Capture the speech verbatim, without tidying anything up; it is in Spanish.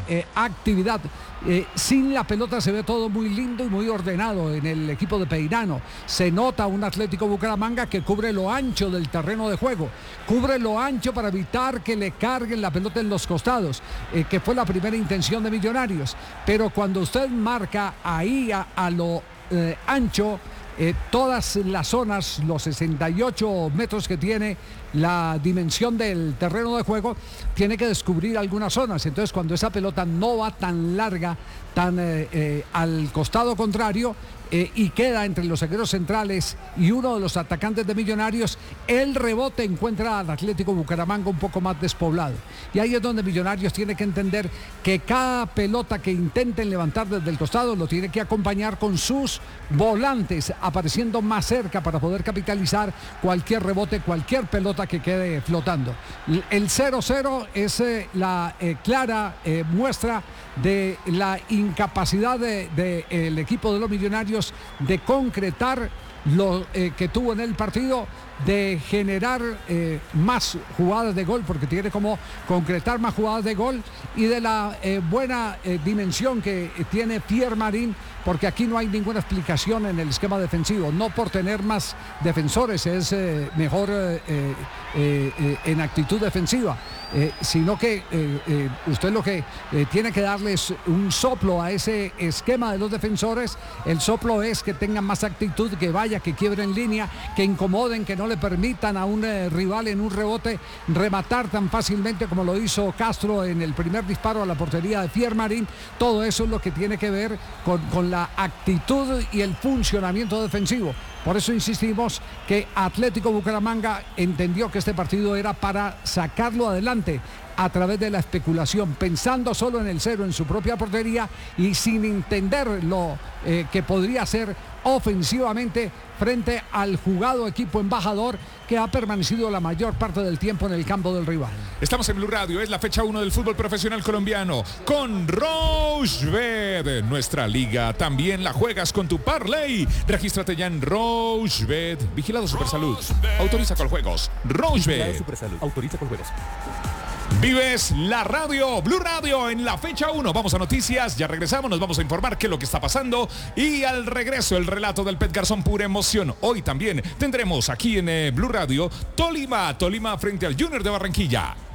eh, actividad. Eh, sin la pelota se ve todo muy lindo y muy ordenado en el equipo de Peirano. Se nota un Atlético Bucaramanga que cubre lo ancho del terreno de juego, cubre lo ancho para evitar que le carguen la pelota en los costados, eh, que fue la primera intención de Millonarios. Pero cuando usted marca ahí a, a lo eh, ancho, Eh, todas las zonas, los sesenta y ocho metros que tiene la dimensión del terreno de juego, tiene que descubrir algunas zonas. Entonces, cuando esa pelota no va tan larga, tan eh, eh, al costado contrario, eh, y queda entre los zagueros centrales y uno de los atacantes de Millonarios, el rebote encuentra al Atlético Bucaramanga un poco más despoblado. Y ahí es donde Millonarios tiene que entender que cada pelota que intenten levantar desde el costado lo tiene que acompañar con sus volantes apareciendo más cerca para poder capitalizar cualquier rebote, cualquier pelota que quede flotando. El cero cero es eh, la eh, clara eh, muestra de la incapacidad del de, de, el equipo de los Millonarios de concretar lo eh, que tuvo en el partido, de generar eh, más jugadas de gol, porque tiene como concretar más jugadas de gol, y de la eh, buena eh, dimensión que tiene Pierre Marín, porque aquí no hay ninguna explicación en el esquema defensivo, no por tener más defensores es eh, mejor eh, eh, eh, en actitud defensiva, eh, sino que eh, eh, usted lo que eh, tiene que darles un soplo a ese esquema de los defensores. El soplo es que tengan más actitud, que vaya, que quiebren línea, que incomoden, que no le permitan a un eh, rival en un rebote rematar tan fácilmente como lo hizo Castro en el primer disparo a la portería de Pierre Marín. Todo eso es lo que tiene que ver con, con la actitud y el funcionamiento defensivo. Por eso insistimos que Atlético Bucaramanga entendió que este partido era para sacarlo adelante a través de la especulación, pensando solo en el cero en su propia portería y sin entender lo eh, que podría ser ofensivamente frente al jugado equipo embajador que ha permanecido la mayor parte del tiempo en el campo del rival. Estamos en Blue Radio, es la fecha uno del fútbol profesional colombiano con Rochebet. Nuestra liga también la juegas con tu parlay. Regístrate ya en Rochebet. Vigilado Supersalud. Autoriza con juegos. Rochebet. Supersalud. Autoriza con juegos. Vives la radio, Blue Radio en la fecha uno. Vamos a noticias, ya regresamos, nos vamos a informar qué es lo que está pasando. Y al regreso, el relato del Pet Garzón, pura emoción. Hoy también tendremos aquí en eh, Blue Radio Tolima, Tolima frente al Junior de Barranquilla.